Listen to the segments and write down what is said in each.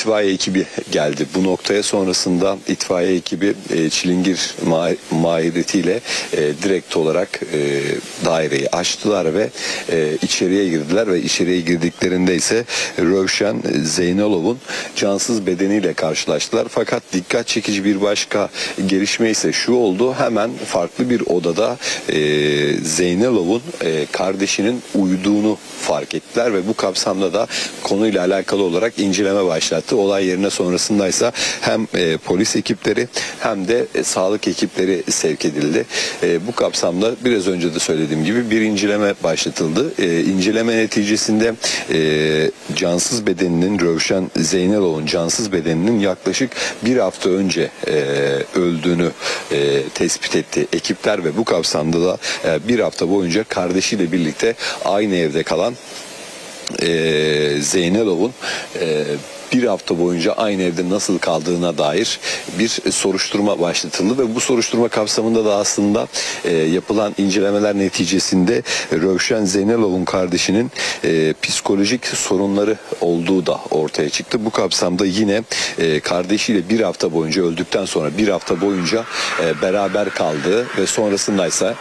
itfaiye ekibi geldi. Bu noktaya sonrasında itfaiye ekibi çilingir mahiretiyle direkt olarak daireyi açtılar ve içeriye girdiler ve içeriye girdiklerinde ise Rövşen Zeynalov'un cansız bedeniyle karşılaştılar. Fakat dikkat çekici bir başka gelişme ise şu oldu. Hemen farklı bir odada Zeynalov'un kardeşinin uyuduğunu fark ettiler ve bu kapsamda da konuyla alakalı olarak inceleme başlattı. Olay yerine sonrasındaysa hem polis ekipleri hem de sağlık ekipleri sevk edildi. Bu kapsamda biraz önce de söylediğim gibi bir inceleme başlatıldı. İnceleme neticesinde cansız bedeninin, Rövşen Zeynalov'un cansız bedeninin yaklaşık bir hafta önce öldüğünü tespit etti ekipler ve bu kapsamda da bir hafta boyunca kardeşiyle birlikte aynı evde kalan Zeynalov'un bir hafta boyunca aynı evde nasıl kaldığına dair bir soruşturma başlatıldı ve bu soruşturma kapsamında da aslında yapılan incelemeler neticesinde Rövşen Zeynalov'un kardeşinin psikolojik sorunları olduğu da ortaya çıktı. Bu kapsamda yine kardeşiyle bir hafta boyunca, öldükten sonra bir hafta boyunca beraber kaldığı ve sonrasındaysa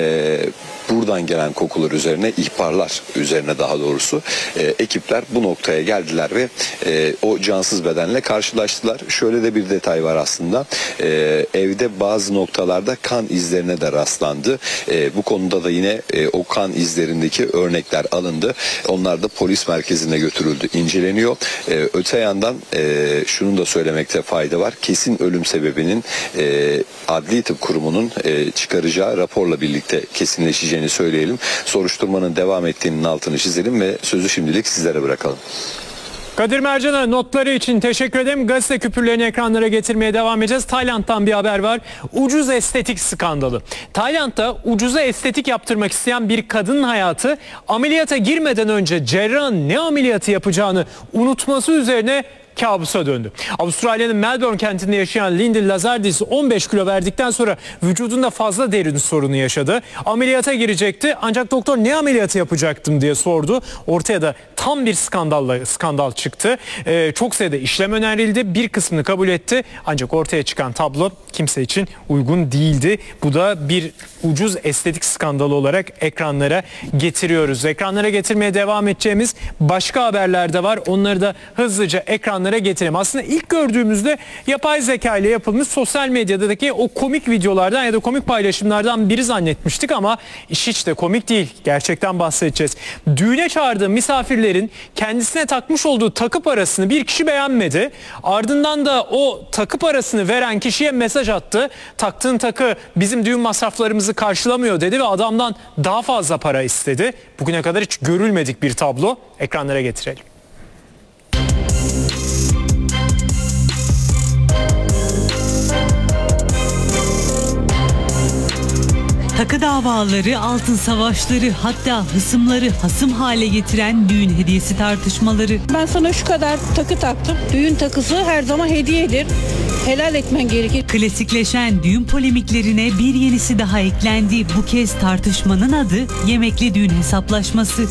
buradan gelen kokular üzerine, ihbarlar üzerine daha doğrusu ekipler bu noktaya geldiler ve o cansız bedenle karşılaştılar. Şöyle de bir detay var aslında. Evde bazı noktalarda kan izlerine de rastlandı. Bu konuda da yine o kan izlerindeki örnekler alındı. Onlar da polis merkezine götürüldü, inceleniyor. Öte yandan şunu da söylemekte fayda var. Kesin ölüm sebebinin Adli Tıp Kurumu'nun çıkaracağı raporla birlikte kesinleşeceğini söyleyelim. Soruşturmanın devam ettiğinin altını çizelim ve sözü şimdilik sizlere bırakalım. Kadir Mercan'a notları için teşekkür ederim. Gazete küpürlerini ekranlara getirmeye devam edeceğiz. Tayland'dan bir haber var. Ucuz estetik skandalı. Tayland'da ucuza estetik yaptırmak isteyen bir kadının hayatı ameliyata girmeden önce cerrahın ne ameliyatı yapacağını unutması üzerine kabusa döndü. Avustralya'nın Melbourne kentinde yaşayan Lindy Lazardis 15 kilo verdikten sonra vücudunda fazla derin sorunu yaşadı. Ameliyata girecekti ancak doktor ne ameliyatı yapacaktım diye sordu. Ortaya da tam bir skandal çıktı. Çok sayıda işlem önerildi. Bir kısmını kabul etti. Ancak ortaya çıkan tablo kimse için uygun değildi. Bu da bir ucuz estetik skandalı olarak ekranlara getiriyoruz. Ekranlara getirmeye devam edeceğimiz başka haberler de var. Onları da hızlıca ekranlara getirelim. Aslında ilk gördüğümüzde yapay zeka ile yapılmış sosyal medyadaki o komik videolardan ya da komik paylaşımlardan biri zannetmiştik ama iş hiç de komik değil. Gerçekten bahsedeceğiz. Düğüne çağırdığı misafirlerin kendisine takmış olduğu takı parasını bir kişi beğenmedi. Ardından da o takı parasını veren kişiye mesaj attı. Taktığın takı bizim düğün masraflarımızı karşılamıyor dedi ve adamdan daha fazla para istedi. Bugüne kadar hiç görülmedik bir tablo. Ekranlara getirelim. Takı davaları, altın savaşları, hatta hısımları hasım hale getiren düğün hediyesi tartışmaları. Ben sana şu kadar takı taktım. Düğün takısı her zaman hediyedir. Helal etmen gerekir. Klasikleşen düğün polemiklerine bir yenisi daha eklendi. Bu kez tartışmanın adı yemekli düğün hesaplaşması.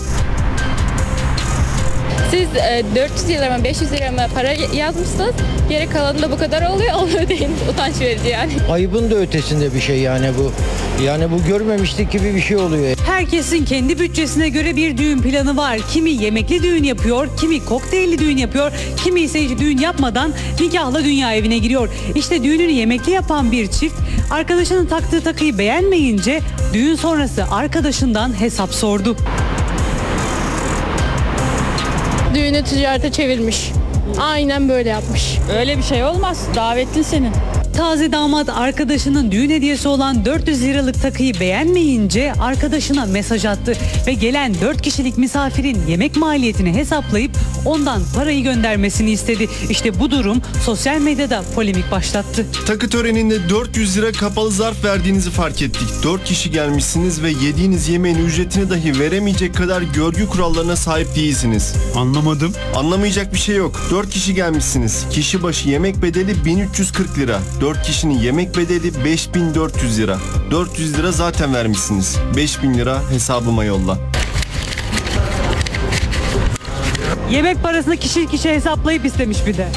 Siz 400 lira mı 500 lira mı para yazmışsınız. Geri kalanı da bu kadar oluyor. Onu ödeyin. Utanç verici yani. Ayıbın da ötesinde bir şey yani bu. Yani bu görmemişlik gibi bir şey oluyor. Herkesin kendi bütçesine göre bir düğün planı var. Kimi yemekli düğün yapıyor, kimi kokteylli düğün yapıyor, kimi ise hiç düğün yapmadan nikahla dünya evine giriyor. İşte düğününü yemekli yapan bir çift arkadaşının taktığı takıyı beğenmeyince düğün sonrası arkadaşından hesap sordu. Düğünü ticarete çevirmiş. Aynen böyle yapmış. Öyle bir şey olmaz. Davetlin senin. Taze damat arkadaşının düğün hediyesi olan 400 liralık takıyı beğenmeyince arkadaşına mesaj attı ve gelen 4 kişilik misafirin yemek maliyetini hesaplayıp ondan parayı göndermesini istedi. İşte bu durum sosyal medyada polemik başlattı. Takı töreninde 400 lira kapalı zarf verdiğinizi fark ettik. 4 kişi gelmişsiniz ve yediğiniz yemeğin ücretini dahi veremeyecek kadar görgü kurallarına sahip değilsiniz. Anlamadım. Anlamayacak bir şey yok. 4 kişi gelmişsiniz. Kişi başı yemek bedeli 1340 lira. 4 kişinin yemek bedeli 5400 lira. 400 lira zaten vermişsiniz. 5000 lira hesabıma yolla. Yemek parasını kişi hesaplayıp istemiş bir de.